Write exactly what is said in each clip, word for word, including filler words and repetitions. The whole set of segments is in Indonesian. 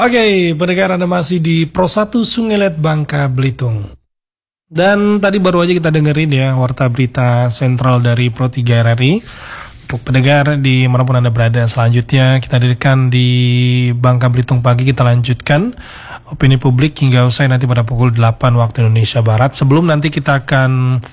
Oke, pendengar Anda masih di Pro satu Sungai Liat Bangka Belitung. Dan tadi baru aja kita dengerin ya warta berita sentral dari Pro tiga R R I. Untuk pendengar di manapun Anda berada, selanjutnya kita hadirkan di Bangka Belitung pagi, kita lanjutkan opini publik hingga usai nanti pada pukul delapan waktu Indonesia Barat. Sebelum nanti kita akan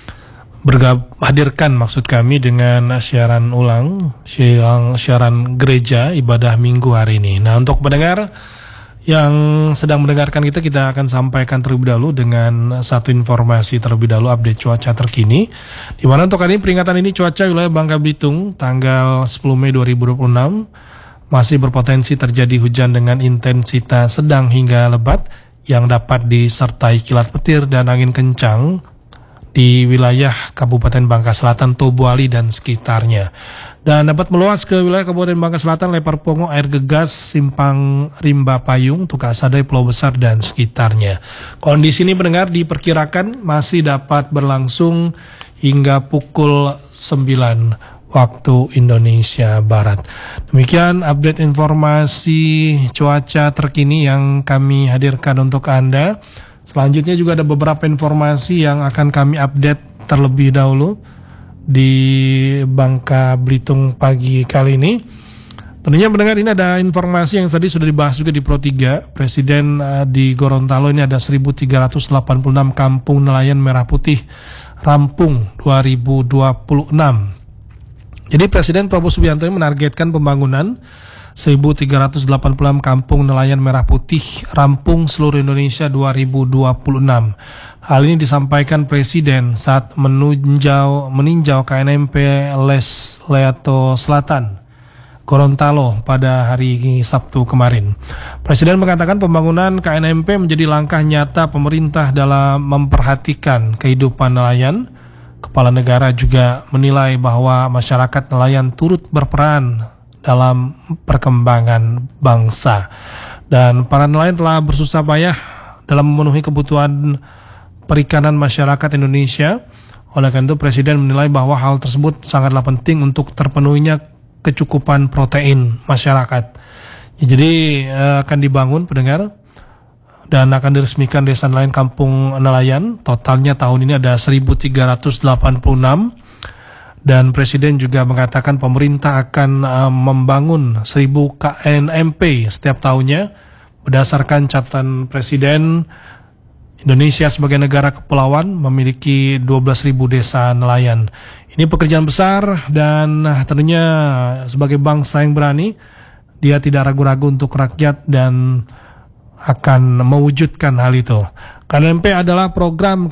bergab hadirkan maksud kami dengan siaran ulang siaran, siaran gereja ibadah minggu hari ini. Nah, untuk pendengar yang sedang mendengarkan kita, kita akan sampaikan terlebih dahulu dengan satu informasi terlebih dahulu, update cuaca terkini. Di mana untuk hari ini peringatan ini cuaca wilayah Bangka Belitung tanggal sepuluh Mei dua ribu dua puluh enam masih berpotensi terjadi hujan dengan intensitas sedang hingga lebat yang dapat disertai kilat petir dan angin kencang di wilayah Kabupaten Bangka Selatan, Tobuali dan sekitarnya. Dan dapat meluas ke wilayah Kabupaten Bangka Selatan, Lepar Pongo, Air Gegas, Simpang Rimba Payung, Tukasadai, Pulau Besar dan sekitarnya. Kondisi ini pendengar diperkirakan masih dapat berlangsung hingga pukul sembilan waktu Indonesia Barat. Demikian update informasi cuaca terkini yang kami hadirkan untuk Anda. Selanjutnya juga ada beberapa informasi yang akan kami update terlebih dahulu di Bangka Belitung pagi kali ini. Tentunya mendengar ini ada informasi yang tadi sudah dibahas juga di Pro tiga. Presiden uh, di Gorontalo ini ada seribu tiga ratus delapan puluh enam kampung nelayan merah putih rampung dua ribu dua puluh enam. Jadi Presiden Prabowo Subianto menargetkan pembangunan seribu tiga ratus delapan puluh enam kampung nelayan merah putih rampung seluruh Indonesia dua ribu dua puluh enam. Hal ini disampaikan Presiden saat menunjau, meninjau K N M P Les Leato Selatan, Gorontalo pada hari Sabtu kemarin. Presiden mengatakan pembangunan K N M P menjadi langkah nyata pemerintah dalam memperhatikan kehidupan nelayan. Kepala negara juga menilai bahwa masyarakat nelayan turut berperan dalam perkembangan bangsa. Dan para nelayan telah bersusah payah dalam memenuhi kebutuhan perikanan masyarakat Indonesia. Oleh karena itu Presiden menilai bahwa hal tersebut sangatlah penting untuk terpenuhinya kecukupan protein masyarakat. Ya, jadi eh, akan dibangun pendengar dan akan diresmikan desa nelayan kampung nelayan. Totalnya tahun ini ada seribu tiga ratus delapan puluh enam. Dan Presiden juga mengatakan pemerintah akan uh, membangun seribu K N M P setiap tahunnya. Berdasarkan catatan Presiden, Indonesia sebagai negara kepulauan memiliki dua belas ribu desa nelayan. Ini pekerjaan besar dan tentunya sebagai bangsa yang berani, dia tidak ragu-ragu untuk rakyat dan akan mewujudkan hal itu. K N M P adalah program